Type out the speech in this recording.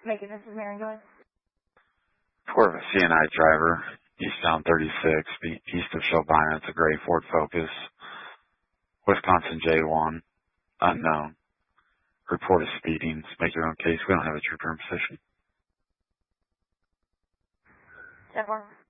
Megan, this is Mary Joyce. For a CNI driver, eastbound 36, east of Shelbina. It's a gray Ford Focus. Wisconsin J1, unknown. Report of speeding. Make your own case. We don't have a trooper in position. 10-4.